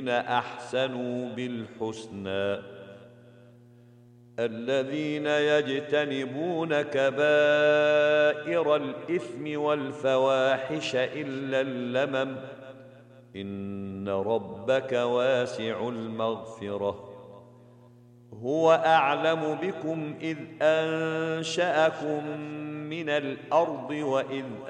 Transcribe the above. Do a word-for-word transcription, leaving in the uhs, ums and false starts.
للذين أحسنوا بالحسنى الذين يجتنبون كبائر الإثم والفواحش إلا اللمم إن ربك واسع المغفرة هو أعلم بكم إذ أنشأكم من الأرض وإذ